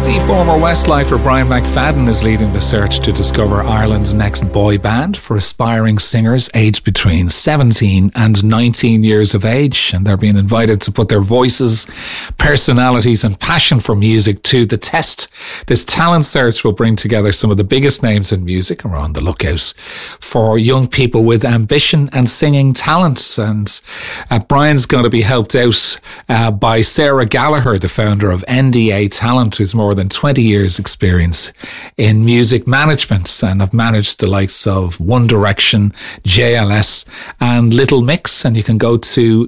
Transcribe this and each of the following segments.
BBC former Westlifer Brian McFadden is leading the search to discover Ireland's next boy band for aspiring singers aged between 17 and 19 years of age, and they're being invited to put their voices, personalities and passion for music to the test. This talent search will bring together some of the biggest names in music, and we're on the lookout for young people with ambition and singing talent. And Brian's going to be helped out by Sarah Gallagher, the founder of NDA Talent, who's more than 20 years experience in music management and have managed the likes of One Direction, JLS and Little Mix. And you can go to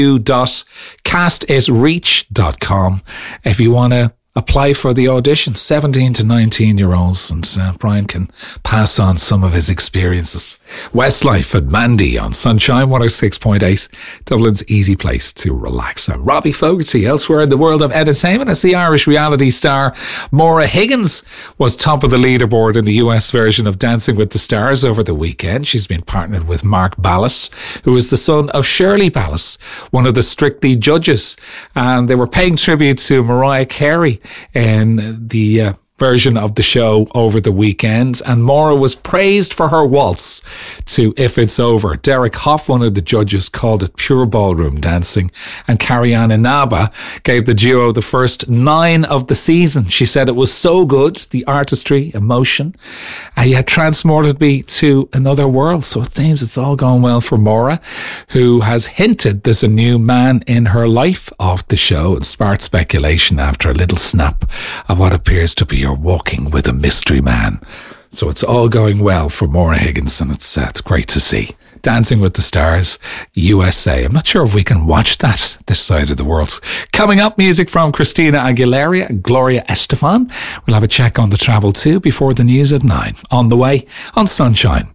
eu.castitreach.com if you want to apply for the audition. 17 to 19 year olds, and Brian can pass on some of his experiences. Westlife and Mandy on Sunshine 106.8, Dublin's easy place to relax. And Robbie Fogarty elsewhere in the world of entertainment, as the Irish reality star Maura Higgins was top of the leaderboard in the US version of Dancing with the Stars over the weekend. She's been partnered with Mark Ballas, who is the son of Shirley Ballas, one of the Strictly judges, and they were paying tribute to Mariah Carey in the version of the show over the weekend, and Maura was praised for her waltz to If It's Over. Derek Hoff, one of the judges, called it pure ballroom dancing, and Carrie-Anne Inaba gave the duo the first 9 of the season. She said it was so good, the artistry, emotion, yet transported me to another world. So it seems it's all going well for Maura, who has hinted there's a new man in her life off the show, and sparked speculation after a little snap of what appears to be walking with a mystery man. So it's all going well for Maura Higgins, and it's great to see. Dancing with the Stars, USA. I'm not sure if we can watch that this side of the world. Coming up, music from Christina Aguilera and Gloria Estefan. We'll have a check on the travel too before the news at 9. On the way on Sunshine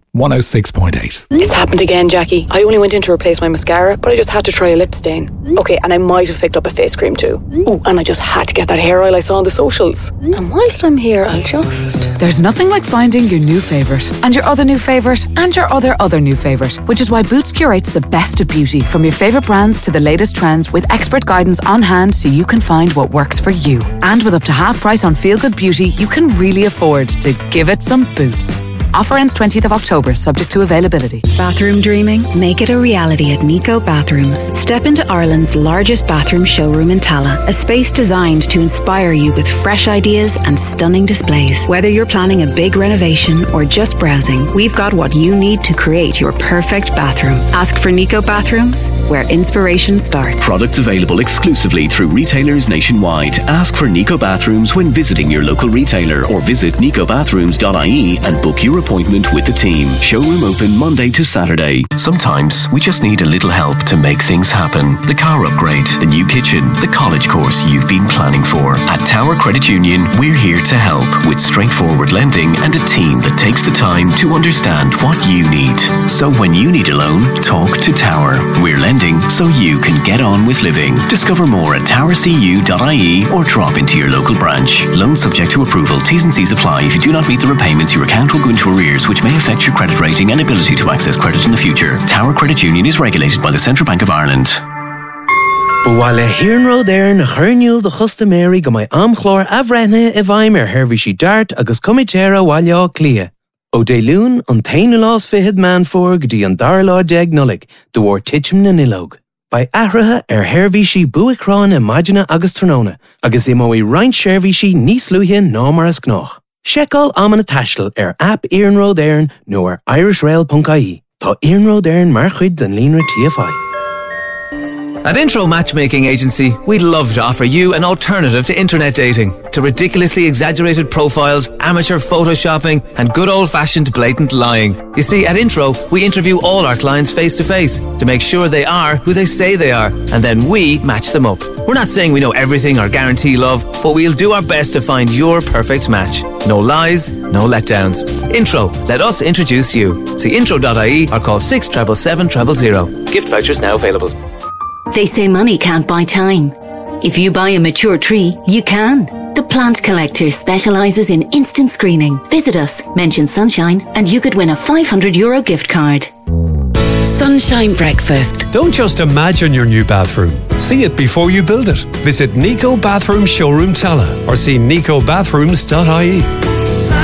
106.8. It's happened again, Jackie. I only went in to replace my mascara, but I just had to try a lip stain. Okay, and I might have picked up a face cream too. Oh, and I just had to get that hair oil I saw on the socials. And whilst I'm here, I'll just... There's nothing like finding your new favourite, and your other new favourite, and your other new favourite, which is why Boots curates the best of beauty, from your favourite brands to the latest trends, with expert guidance on hand so you can find what works for you. And with up to half price on Feel Good Beauty, you can really afford to give it some Boots. Offer ends 20th of October, subject to availability. Bathroom dreaming? Make it a reality at Nico Bathrooms. Step into Ireland's largest bathroom showroom in Tala, a space designed to inspire you with fresh ideas and stunning displays. Whether you're planning a big renovation or just browsing, we've got what you need to create your perfect bathroom. Ask for Nico Bathrooms, where inspiration starts. Products available exclusively through retailers nationwide. Ask for Nico Bathrooms when visiting your local retailer, or visit nicobathrooms.ie and book your appointment with the team. Showroom open Monday to Saturday. Sometimes we just need a little help to make things happen. The car upgrade, the new kitchen, the college course you've been planning for. At Tower Credit Union, we're here to help with straightforward lending and a team that takes the time to understand what you need. So when you need a loan, talk to Tower. We're lending so you can get on with living. Discover more at towercu.ie or drop into your local branch. Loan subject to approval. T's and C's apply. If you do not meet the repayments, your account will go into arrears, which may affect your credit rating and ability to access credit in the future. Tower Credit Union is regulated by the Central Bank of Ireland. Bwale Hirnro there na churniul de Chusta Mary go mai amchlor avrene evimer hervishi dart agus comitera walja clia. O de loon on tainulas fihid man forg di an darla deg nulig, de war tichim na nilog. By ahraha hervishi buikran imagina agus tronona, agus imoi rein shervishi nis luhin nomaras knoch. Shekel amana tashel app Iarnród Éireann nó irishrail.ie. Tá Iarnród Éireann mar chuid den líonra TFI. At Intro Matchmaking Agency, we'd love to offer you an alternative to internet dating, to ridiculously exaggerated profiles, amateur photoshopping, and good old-fashioned blatant lying. You see, at Intro, we interview all our clients face-to-face to make sure they are who they say they are, and then we match them up. We're not saying we know everything or guarantee love, but we'll do our best to find your perfect match. No lies, no letdowns. Intro, let us introduce you. See intro.ie or call 677 000. Gift vouchers now available. They say money can't buy time. If you buy a mature tree, you can. The Plant Collector specialises in instant screening. Visit us, mention Sunshine, and you could win a €500 gift card. Sun Sunshine Breakfast. Don't just imagine your new bathroom. See it before you build it. Visit Nico Bathroom Showroom Tala or see nicobathrooms.ie.